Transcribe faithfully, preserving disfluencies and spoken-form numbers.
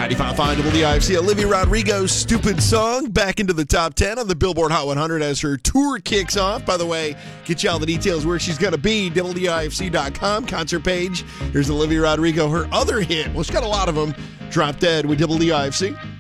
ninety-five point five W D I F C. Olivia Rodrigo's Stupid Song back into the top ten on the Billboard Hot one hundred as her tour kicks off. By the way, get you all the details where she's going to be, W D I F C dot com, concert page. Here's Olivia Rodrigo, her other hit. Well, she's got a lot of them. Drop Dead with W D I F C.